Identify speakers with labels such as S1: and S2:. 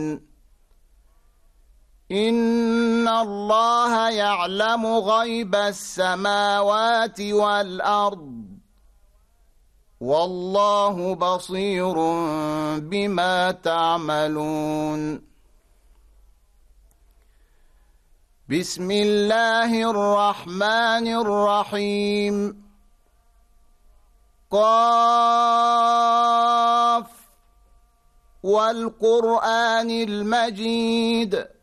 S1: إن الله يعلم غيب السماوات والأرض والله بصير بما تعملون بسم الله الرحمن الرحيم قاف والقرآن المجيد